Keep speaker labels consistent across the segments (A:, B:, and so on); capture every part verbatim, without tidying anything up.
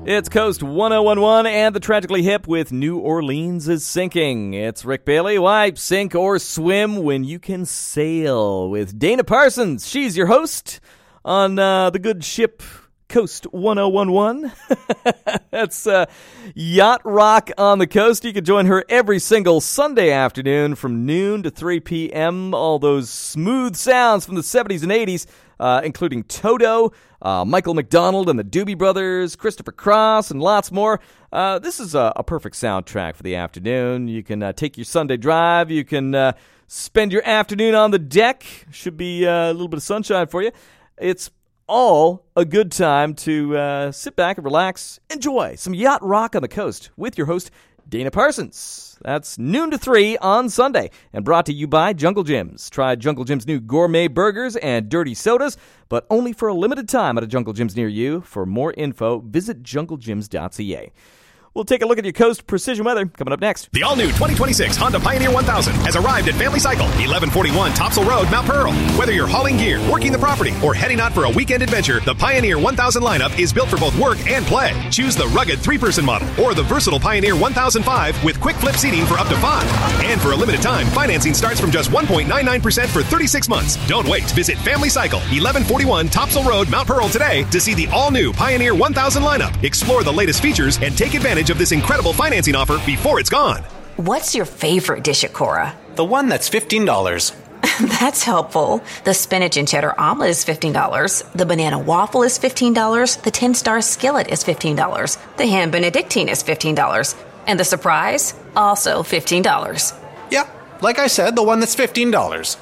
A: It's Coast one oh one one and the Tragically Hip with New Orleans is Sinking. It's Rick Bailey. Why sink or swim when you can sail? With Dana Parsons. She's your host on uh, the good ship Coast one oh one one. That's uh, Yacht Rock on the Coast. You can join her every single Sunday afternoon from noon to three p.m. All those smooth sounds from the seventies and eighties, uh, including Toto, uh, Michael McDonald and the Doobie Brothers, Christopher Cross, and lots more. Uh, this is a, a perfect soundtrack for the afternoon. You can uh, take your Sunday drive. You can uh, spend your afternoon on the deck. Should be uh, a little bit of sunshine for you. It's all a good time to uh, sit back and relax, enjoy some Yacht Rock on the Coast with your host, Dana Parsons. That's noon to three on Sunday, and brought to you by Jungle Jim's. Try Jungle Jim's new gourmet burgers and dirty sodas, but only for a limited time at a Jungle Jim's near you. For more info, visit jungle gyms dot c a. We'll take a look at your Coast Precision Weather coming up next.
B: The all-new twenty twenty-six Honda Pioneer one thousand has arrived at Family Cycle, eleven forty-one Topsail Road, Mount Pearl. Whether you're hauling gear, working the property, or heading out for a weekend adventure, the Pioneer one thousand lineup is built for both work and play. Choose the rugged three-person model or the versatile Pioneer one thousand five with quick flip seating for up to five. And for a limited time, financing starts from just one point nine nine percent for thirty-six months. Don't wait. Visit Family Cycle, eleven forty-one Topsail Road, Mount Pearl today to see the all-new Pioneer one thousand lineup. Explore the latest features and take advantage of this incredible financing offer before it's gone.
C: What's your favorite dish at Cora?
D: The one that's fifteen dollars.
C: That's helpful. The spinach and cheddar omelet is fifteen dollars. The banana waffle is fifteen dollars. The ten-star skillet is fifteen dollars. The ham benedictine is fifteen dollars. And the surprise? Also fifteen dollars.
D: Yeah, like I said, the one that's fifteen dollars.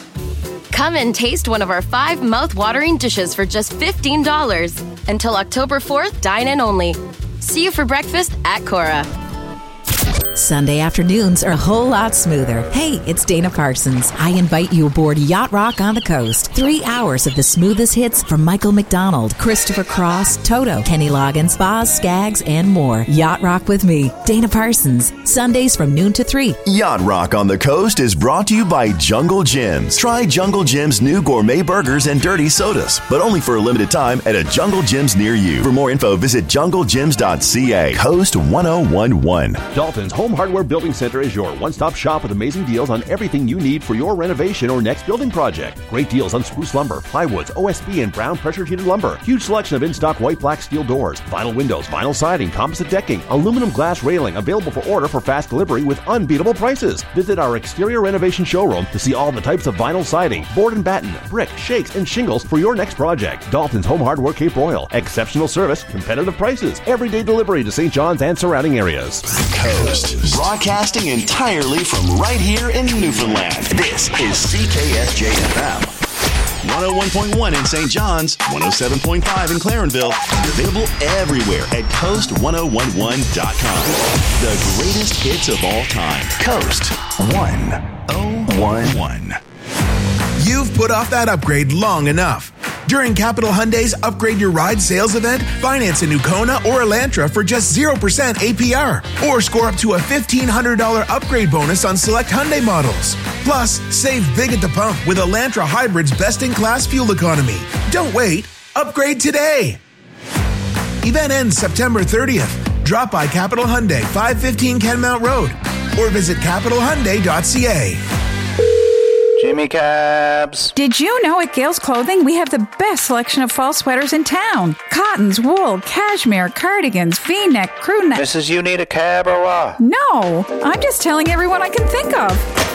E: Come and taste one of our five mouth-watering dishes for just fifteen dollars. Until October fourth, dine in only. See you for breakfast at Cora.
F: Sunday afternoons are a whole lot smoother. Hey, it's Dana Parsons. I invite you aboard Yacht Rock on the Coast. Three hours of the smoothest hits from Michael McDonald, Christopher Cross, Toto, Kenny Loggins, Boz Skaggs, and more. Yacht Rock with me, Dana Parsons. Sundays from noon to three.
G: Yacht Rock on the Coast is brought to you by Jungle Jim's. Try Jungle Jim's new gourmet burgers and dirty sodas, but only for a limited time at a Jungle Jim's near you. For more info, visit jungle gyms dot c a. Coast one oh one one.
H: Dalton's Home Hardware Building Center is your one-stop shop with amazing deals on everything you need for your renovation or next building project. Great deals on spruce lumber, plywoods, O S B, and brown pressure-treated lumber. Huge selection of in-stock white, black steel doors, vinyl windows, vinyl siding, composite decking, aluminum glass railing, available for order for fast delivery with unbeatable prices. Visit our exterior renovation showroom to see all the types of vinyl siding, board and batten, brick, shakes, and shingles for your next project. Dalton's Home Hardware Cape Royal. Exceptional service, competitive prices, everyday delivery to Saint John's and surrounding areas.
G: Coast. Broadcasting entirely from right here in Newfoundland. This is C K S J F M. one oh one point one in Saint John's, one oh seven point five in Clarenville, and available everywhere at coast one oh one one dot com. The greatest hits of all time. Coast one oh one one.
I: You've put off that upgrade long enough. During Capital Hyundai's Upgrade Your Ride sales event, finance a new Kona or Elantra for just zero percent A P R. Or score up to a fifteen hundred dollars upgrade bonus on select Hyundai models. Plus, save big at the pump with Elantra Hybrid's best-in-class fuel economy. Don't wait. Upgrade today. Event ends September thirtieth. Drop by Capital Hyundai, five fifteen Kenmount Road. Or visit capital hyundai dot c a.
J: Jimmy Cabs.
K: Did you know at Gales Clothing we have the best selection of fall sweaters in town? Cottons, wool, cashmere, cardigans, V-neck, crew neck.
J: Missus You need a cab or what?
K: No, I'm just telling everyone I can think of.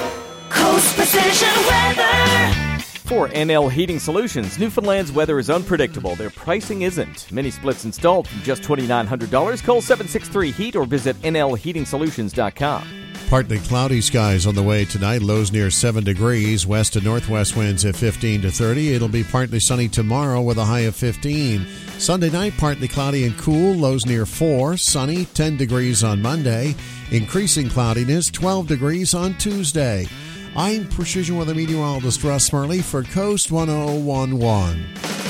L: Coast Precision Weather.
A: For N L Heating Solutions, Newfoundland's weather is unpredictable. Their pricing isn't. Mini splits installed from just two thousand nine hundred dollars. Call seven six three heat or visit N L heating solutions dot com.
M: Partly cloudy skies on the way tonight. Lows near seven degrees. West to northwest winds at fifteen to thirty. It'll be partly sunny tomorrow with a high of fifteen. Sunday night, partly cloudy and cool. Lows near four. Sunny, ten degrees on Monday. Increasing cloudiness, twelve degrees on Tuesday. I'm Precision Weather Meteorologist Russ Murley for Coast one oh one one.